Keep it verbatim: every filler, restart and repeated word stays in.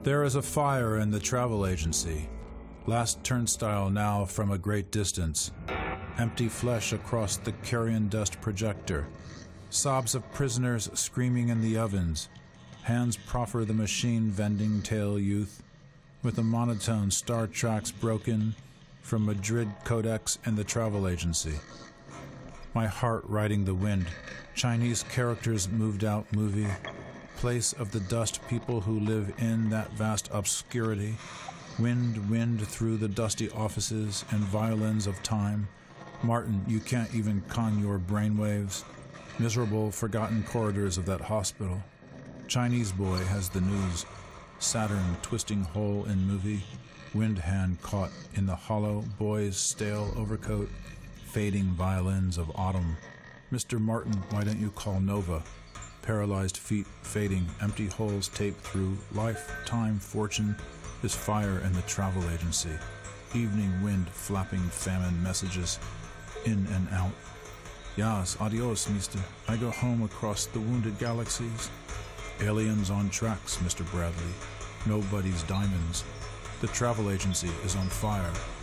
There is a fire in the travel agency. Last turnstile now from a great distance. Empty flesh across the carrion dust projector. Sobs of prisoners screaming in the ovens. Hands proffer the machine vending tail youth. With a monotone star tracks broken from Madrid codex and the travel agency. My heart riding the wind. Chinese characters moved out movie. Place of the dust people who live in that vast obscurity. Wind, wind through the dusty offices and violins of time. Martin, you can't even con your brainwaves. Miserable, forgotten corridors of that hospital. Chinese boy has the news. Saturn twisting hole in movie. Wind hand caught in the hollow boy's stale overcoat. Fading violins of autumn. Mister Martin, why don't you call Nova? Paralyzed feet fading, empty holes taped through. Life, time, fortune is fire in the travel agency. Evening wind flapping famine messages. In and out. Yas, adios, mister. I go home across the wounded galaxies. Aliens on tracks, Mister Bradley. Nobody's diamonds. The travel agency is on fire.